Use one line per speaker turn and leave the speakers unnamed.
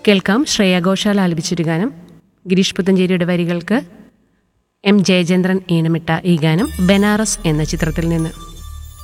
കേൾക്കാം ശ്രേയ ഘോഷാൽ ആലപിച്ചൊരു ഗാനം. ഗിരീഷ് പുത്തഞ്ചേരിയുടെ വരികൾക്ക് എം ജയചന്ദ്രൻ ഈണമിട്ട ഈ ഗാനം ബനാറസ് എന്ന ചിത്രത്തിൽ നിന്ന്.